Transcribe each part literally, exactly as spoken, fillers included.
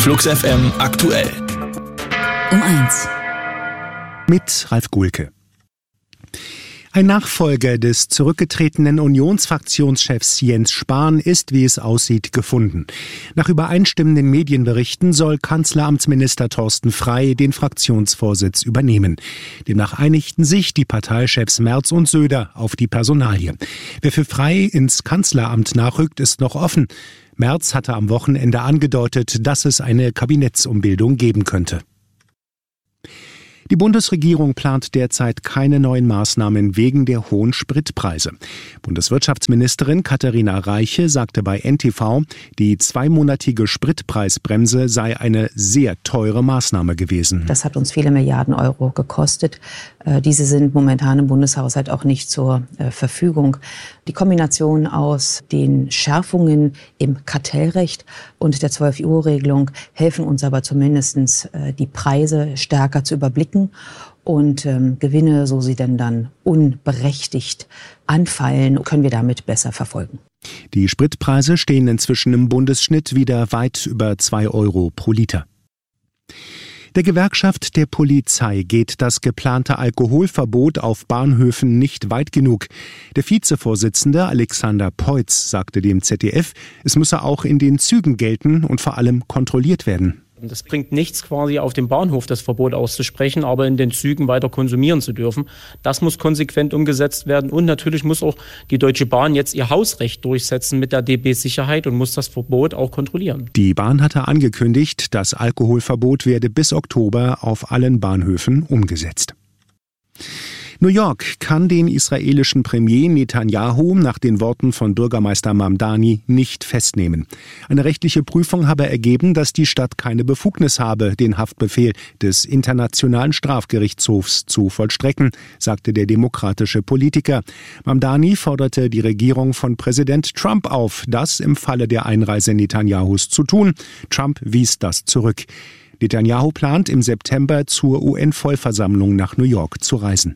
Flux F M aktuell. Um eins. Mit Ralf Gulke. Ein Nachfolger des zurückgetretenen Unionsfraktionschefs Jens Spahn ist, wie es aussieht, gefunden. Nach übereinstimmenden Medienberichten soll Kanzleramtsminister Thorsten Frey den Fraktionsvorsitz übernehmen. Demnach einigten sich die Parteichefs Merz und Söder auf die Personalie. Wer für Frey ins Kanzleramt nachrückt, ist noch offen. Merz hatte am Wochenende angedeutet, dass es eine Kabinettsumbildung geben könnte. Die Bundesregierung plant derzeit keine neuen Maßnahmen wegen der hohen Spritpreise. Bundeswirtschaftsministerin Katharina Reiche sagte bei N T V, die zweimonatige Spritpreisbremse sei eine sehr teure Maßnahme gewesen. Das hat uns viele Milliarden Euro gekostet. Diese sind momentan im Bundeshaushalt auch nicht zur Verfügung. Die Kombination aus den Schärfungen im Kartellrecht und der zwölf-Uhr-Regelung helfen uns aber zumindest, die Preise stärker zu überblicken und ähm, Gewinne, so sie denn dann unberechtigt anfallen, können wir damit besser verfolgen. Die Spritpreise stehen inzwischen im Bundesschnitt wieder weit über zwei Euro pro Liter. Der Gewerkschaft der Polizei geht das geplante Alkoholverbot auf Bahnhöfen nicht weit genug. Der Vizevorsitzende Alexander Peutz sagte dem Z D F, es müsse auch in den Zügen gelten und vor allem kontrolliert werden. Das bringt nichts, quasi auf dem Bahnhof das Verbot auszusprechen, aber in den Zügen weiter konsumieren zu dürfen. Das muss konsequent umgesetzt werden und natürlich muss auch die Deutsche Bahn jetzt ihr Hausrecht durchsetzen mit der D B-Sicherheit und muss das Verbot auch kontrollieren. Die Bahn hatte angekündigt, das Alkoholverbot werde bis Oktober auf allen Bahnhöfen umgesetzt. New York kann den israelischen Premier Netanyahu nach den Worten von Bürgermeister Mamdani nicht festnehmen. Eine rechtliche Prüfung habe ergeben, dass die Stadt keine Befugnis habe, den Haftbefehl des Internationalen Strafgerichtshofs zu vollstrecken, sagte der demokratische Politiker. Mamdani forderte die Regierung von Präsident Trump auf, das im Falle der Einreise Netanyahus zu tun. Trump wies das zurück. Netanyahu plant im September zur U N-Vollversammlung nach New York zu reisen.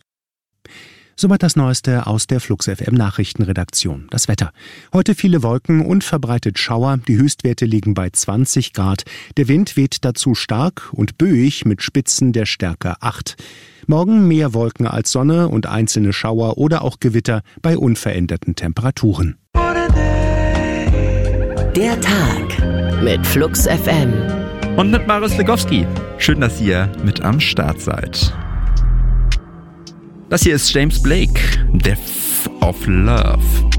Soweit das Neueste aus der Flux F M Nachrichtenredaktion. Das Wetter. Heute viele Wolken und verbreitet Schauer. Die Höchstwerte liegen bei zwanzig Grad. Der Wind weht dazu stark und böig mit Spitzen der Stärke acht. Morgen mehr Wolken als Sonne und einzelne Schauer oder auch Gewitter bei unveränderten Temperaturen. Der Tag mit Flux F M. Und mit Marius Legowski. Schön, dass ihr mit am Start seid. Das hier ist James Blake, Death of Love.